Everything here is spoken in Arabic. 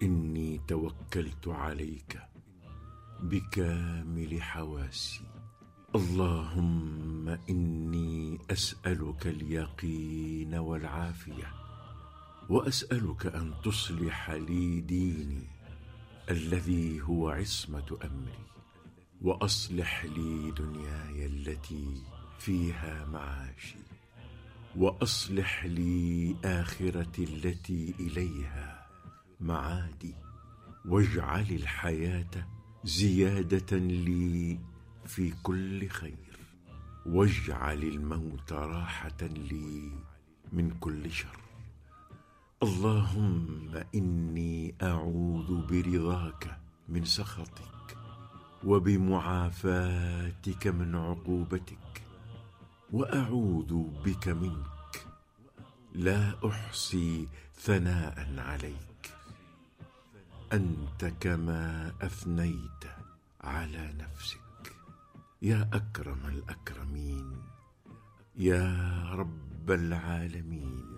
إني توكلت عليك بكامل حواسي. اللهم إني أسألك اليقين والعافية، وأسألك أن تصلح لي ديني الذي هو عصمة أمري، وأصلح لي دنياي التي فيها معاشي، وأصلح لي آخرتي التي إليها معادي، واجعل الحياة زيادة لي في كل خير، واجعل الموت راحة لي من كل شر. اللهم إني أعوذ برضاك من سخطك، وبمعافاتك من عقوبتك، وأعوذ بك منك، لا أحصي ثناء عليك، أنت كما أثنيت على نفسك، يا أكرم الأكرمين، يا رب العالمين.